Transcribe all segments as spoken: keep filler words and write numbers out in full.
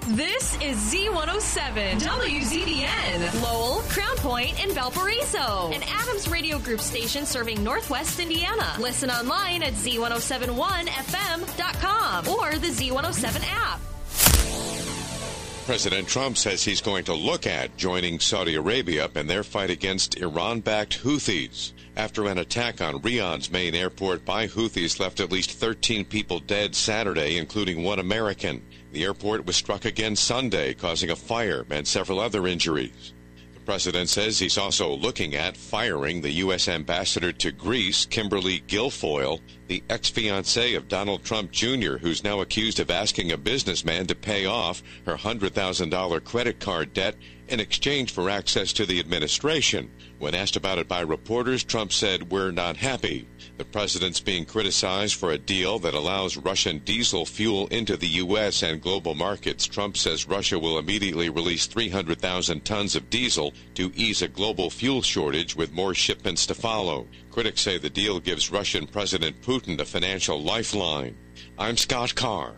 This is Z one oh seven, W Z B N, Lowell, Crown Point, and Valparaiso. An Adams Radio Group station serving Northwest Indiana. Listen online at Z one oh seven one F M dot com or the Z one oh seven app. President Trump says he's going to look at joining Saudi Arabia in their fight against Iran-backed Houthis. After an attack on Riyadh's main airport by Houthis left at least thirteen people dead Saturday, including one American. The airport was struck again Sunday, causing a fire and several other injuries. The president says he's also looking at firing the U S ambassador to Greece, Kimberly Guilfoyle, the ex-fiancée of Donald Trump Junior, who's now accused of asking a businessman to pay off her one hundred thousand dollars credit card debt in exchange for access to the administration. When asked about it by reporters, Trump said, "We're not happy." The president's being criticized for a deal that allows Russian diesel fuel into the U S and global markets. Trump says Russia will immediately release three hundred thousand tons of diesel to ease a global fuel shortage, with more shipments to follow. Critics say the deal gives Russian President Putin a financial lifeline. I'm Scott Carr.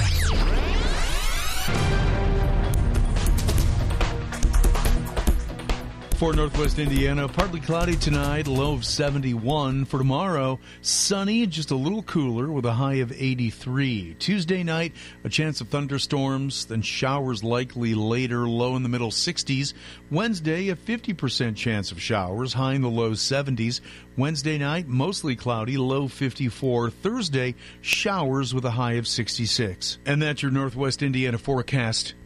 For Northwest Indiana, partly cloudy tonight, low of seventy-one. For tomorrow, sunny, just a little cooler with a high of eighty-three. Tuesday night, a chance of thunderstorms, then showers likely later, low in the middle sixties. Wednesday, a fifty percent chance of showers, high in the low seventies. Wednesday night, mostly cloudy, low fifty-four. Thursday, showers with a high of sixty-six. And that's your Northwest Indiana forecast.